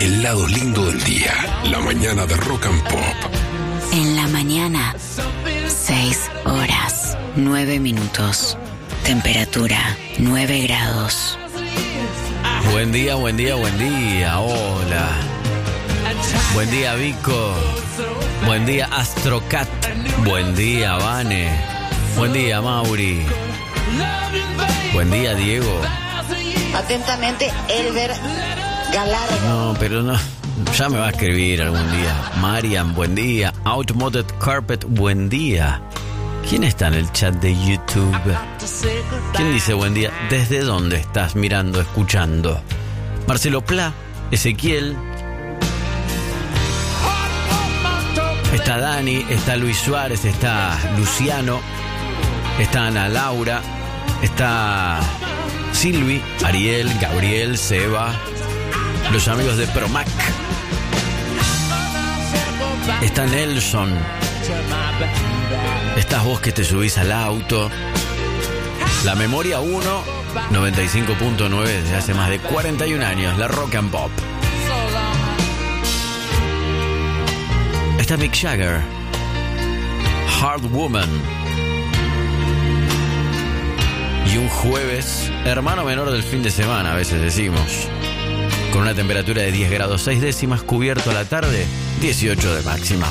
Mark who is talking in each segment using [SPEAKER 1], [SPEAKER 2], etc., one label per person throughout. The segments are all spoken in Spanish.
[SPEAKER 1] el lado lindo del día. La mañana de Rock and Pop.
[SPEAKER 2] En la mañana, 6 horas, 9 minutos. Temperatura, 9 grados.
[SPEAKER 3] Buen día, buen día, buen día. Hola. Buen día, Vico. Buen día, Astrocat. Buen día, Vane. Buen día, Mauri. Buen día, Diego.
[SPEAKER 4] Atentamente, Elber Galardo.
[SPEAKER 3] No, pero no. Ya me va a escribir algún día. Marian, buen día. Outmoded Carpet, buen día. ¿Quién está en el chat de YouTube? ¿Quién dice buen día? ¿Desde dónde estás mirando, escuchando? Marcelo Pla, Ezequiel. Está Dani, está Luis Suárez, está Luciano, está Ana Laura, está Silvi, Ariel, Gabriel, Seba, los amigos de Promac. Está Nelson. Estás vos que te subís al auto. La Memoria 1, 95.9 desde hace más de 41 años. La Rock and Pop. Está Mick Jagger. Hard Woman. Y un jueves, hermano menor del fin de semana, a veces decimos. Con una temperatura de 10 grados 6 décimas, cubierto a la tarde, 18 de máxima.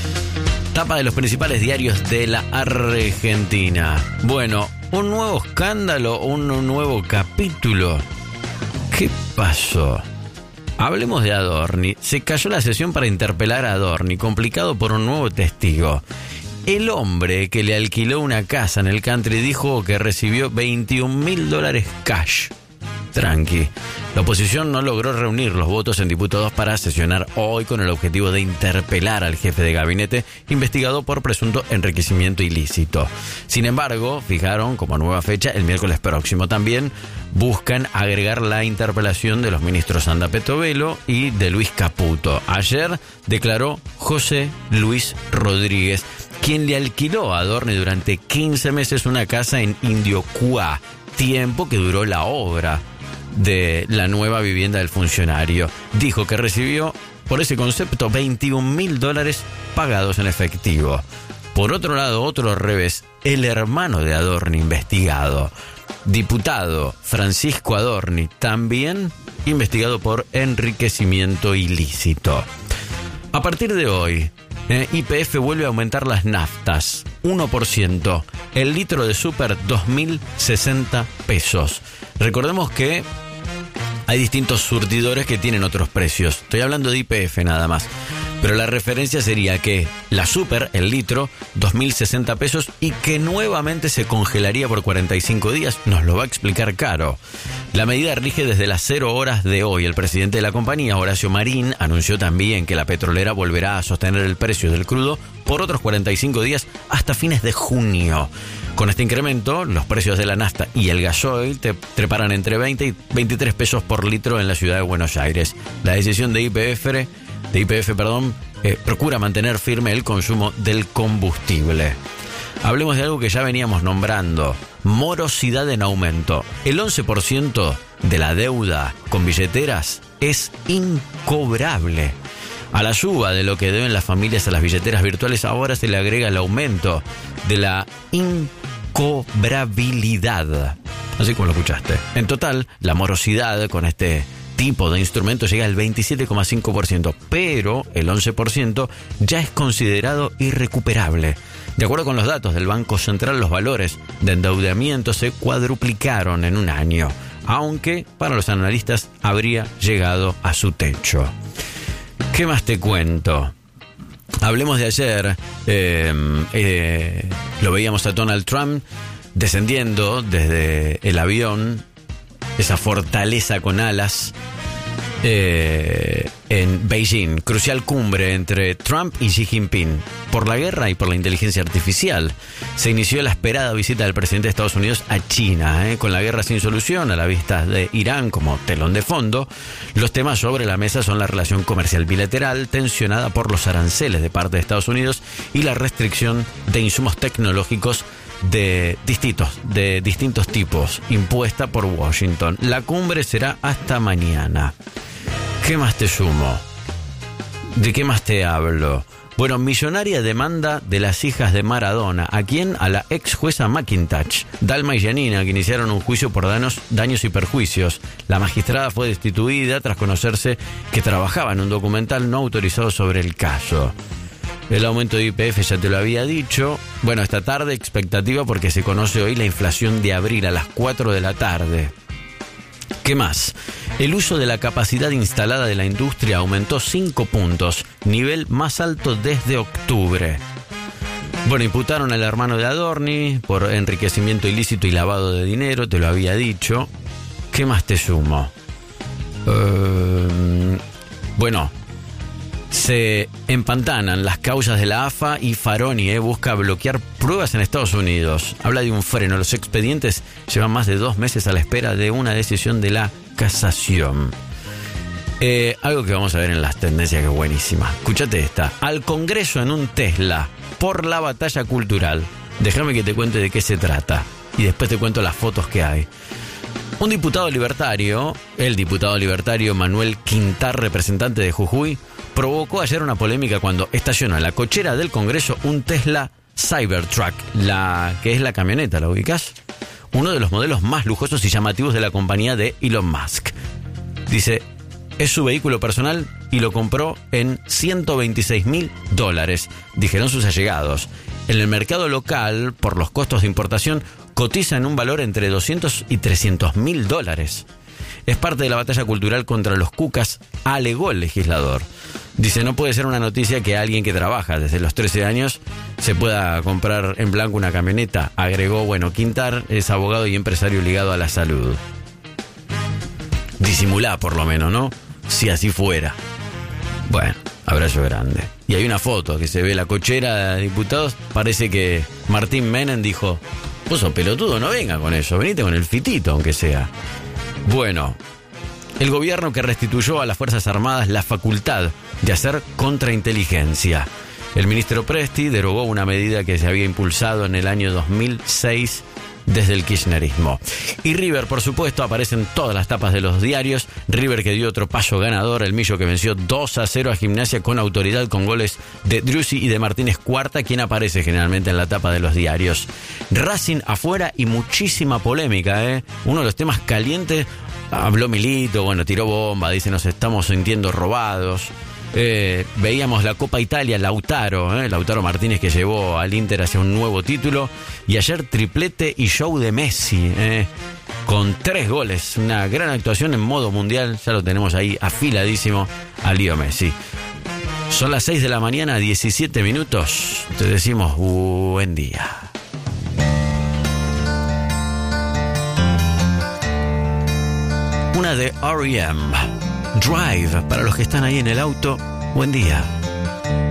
[SPEAKER 3] Tapa de los principales diarios de la Argentina. Bueno, un nuevo escándalo, un nuevo capítulo. ¿Qué pasó? Hablemos de Adorni. Se cayó la sesión para interpelar a Adorni, complicado por un nuevo testigo. El hombre que le alquiló una casa en el country dijo que recibió $21.000 cash. Tranqui. La oposición no logró reunir los votos en diputados para sesionar hoy con el objetivo de interpelar al jefe de gabinete investigado por presunto enriquecimiento ilícito. Sin embargo, fijaron como nueva fecha el miércoles próximo. También buscan agregar la interpelación de los ministros Sanda Petovelo y de Luis Caputo. Ayer declaró José Luis Rodríguez, quien le alquiló a Adorni durante 15 meses una casa en Indiocuá, tiempo que duró la obra de la nueva vivienda del funcionario. Dijo que recibió por ese concepto $21.000 pagados en efectivo. Por otro lado, otro revés, el hermano de Adorni investigado, diputado Francisco Adorni, también investigado por enriquecimiento ilícito. A partir de hoy, YPF vuelve a aumentar las naftas, 1%, el litro de súper 2.060 pesos. Recordemos que hay distintos surtidores que tienen otros precios. Estoy hablando de YPF nada más. Pero la referencia sería que la super, el litro, 2.060 pesos y que nuevamente se congelaría por 45 días. Nos lo va a explicar Caro. La medida rige desde las 0 horas de hoy. El presidente de la compañía, Horacio Marín, anunció también que la petrolera volverá a sostener el precio del crudo por otros 45 días hasta fines de junio. Con este incremento, los precios de la nafta y el gasoil treparán entre 20 y 23 pesos por litro en la ciudad de Buenos Aires. La decisión de YPF, procura mantener firme el consumo del combustible. Hablemos de algo que ya veníamos nombrando: morosidad en aumento. El 11% de la deuda con billeteras es incobrable. A la suba de lo que deben las familias a las billeteras virtuales, ahora se le agrega el aumento de la incobrabilidad. Así como lo escuchaste. En total, la morosidad con este tipo de instrumento llega al 27,5%, pero el 11% ya es considerado irrecuperable. De acuerdo con los datos del Banco Central, los valores de endeudamiento se cuadruplicaron en un año, aunque para los analistas habría llegado a su techo. ¿Qué más te cuento? Hablemos de ayer. Lo veíamos a Donald Trump descendiendo desde el avión, esa fortaleza con alas, en Beijing. Crucial cumbre entre Trump y Xi Jinping. Por la guerra y por la inteligencia artificial se inició la esperada visita del presidente de Estados Unidos a China. Con la guerra sin solución, a la vista de Irán como telón de fondo, los temas sobre la mesa son la relación comercial bilateral tensionada por los aranceles de parte de Estados Unidos y la restricción de insumos tecnológicos de distintos tipos impuesta por Washington. La cumbre será hasta mañana. ¿Qué más te sumo? ¿De qué más te hablo? Bueno, millonaria demanda de las hijas de Maradona. ¿A quién? A la ex jueza McIntosh, Dalma y Janina, que iniciaron un juicio por daños y perjuicios. La magistrada fue destituida tras conocerse que trabajaba en un documental no autorizado sobre el caso. El aumento de YPF ya te lo había dicho. Bueno, esta tarde expectativa porque se conoce hoy la inflación de abril a las 4 de la tarde. ¿Qué más? El uso de la capacidad instalada de la industria aumentó 5 puntos, nivel más alto desde octubre. Bueno, imputaron al hermano de Adorni por enriquecimiento ilícito y lavado de dinero, te lo había dicho. ¿Qué más te sumo? Bueno, se empantanan las causas de la AFA y Faroni busca bloquear pruebas en Estados Unidos. Habla de un freno. Los expedientes llevan más de 2 meses a la espera de una decisión de la casación. Algo que vamos a ver en las tendencias que es buenísima. Escúchate esta. Al Congreso en un Tesla por la batalla cultural. Déjame que te cuente de qué se trata y después te cuento las fotos que hay. Un diputado libertario, el diputado libertario Manuel Quintar, representante de Jujuy, provocó ayer una polémica cuando estacionó en la cochera del Congreso un Tesla Cybertruck, que es la camioneta, ¿la ubicás? Uno de los modelos más lujosos y llamativos de la compañía de Elon Musk. Dice, es su vehículo personal y lo compró en $126,000, dijeron sus allegados. En el mercado local, por los costos de importación, cotiza en un valor entre $200 y $300,000. Es parte de la batalla cultural contra los cucas, alegó el legislador. Dice, no puede ser una noticia que alguien que trabaja desde los 13 años se pueda comprar en blanco una camioneta, agregó. Bueno, Quintar es abogado y empresario ligado a la salud. Disimulá por lo menos, ¿no? Si así fuera. Bueno, abrazo grande. Y hay una foto que se ve la cochera de diputados. Parece que Martín Menem dijo, vos sos pelotudo, no venga con eso, venite con el fitito aunque sea. Bueno, el gobierno que restituyó a las Fuerzas Armadas la facultad de hacer contrainteligencia. El ministro Presti derogó una medida que se había impulsado en el año 2006 desde el kirchnerismo. Y River, por supuesto, aparece en todas las tapas de los diarios. River que dio otro paso ganador, el Millo que venció 2-0 a Gimnasia con autoridad con goles de Driussi y de Martínez Cuarta, quien aparece generalmente en la tapa de los diarios. Racing afuera y muchísima polémica, ¿eh? Uno de los temas calientes, habló Milito, bueno, tiró bomba, dice nos estamos sintiendo robados. Veíamos la Copa Italia, Lautaro Martínez que llevó al Inter hacia un nuevo título, y ayer triplete y show de Messi, con 3 goles, una gran actuación en modo mundial, ya lo tenemos ahí afiladísimo a Leo Messi. Son las 6 de la mañana, 17 minutos, te decimos buen día. Una de R.E.M. Drive, para los que están ahí en el auto, buen día.